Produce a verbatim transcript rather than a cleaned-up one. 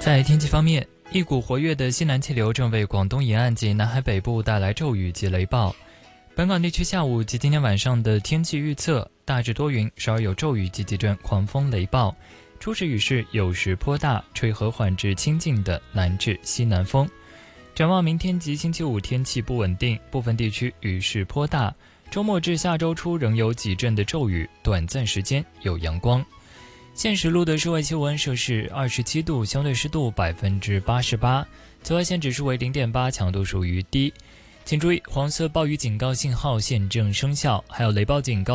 在天气方面，一股活跃的西南气流正为广东沿岸及南海北部带来骤雨及雷暴。本港地区下午及今天晚上的天气预测大致多云，时而有骤雨及几阵狂风雷暴，初时雨势有时颇大，吹和缓至清劲的南至西南风。展望明天及星期五天气不稳定，部分地区雨势颇大，周末至下周初仍有几阵的骤雨，短暂时间有阳光。现时录的室外气温摄氏二十七度，相对湿度百分之八十八，紫外线指数为零点八，强度属于低。请注意，黄色暴雨警告信号现正生效，还有雷暴警告。